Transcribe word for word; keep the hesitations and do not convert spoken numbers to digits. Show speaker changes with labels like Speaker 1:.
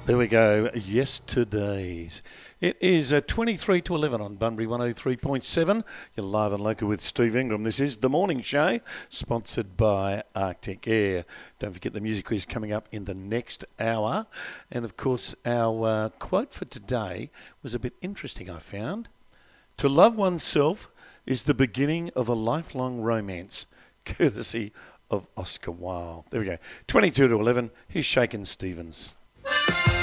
Speaker 1: There we go. Yesterdays. It is uh, twenty-three to eleven on Bunbury one oh three point seven. You're live and local with Steve Ingram. This is The Morning Show, sponsored by Arctic Air. Don't forget the music quiz coming up in the next hour. And, of course, our uh, quote for today was a bit interesting, I found. To love oneself is the beginning of a lifelong romance, courtesy of Oscar Wilde. There we go. twenty-two to eleven. Here's Shakin' Stevens.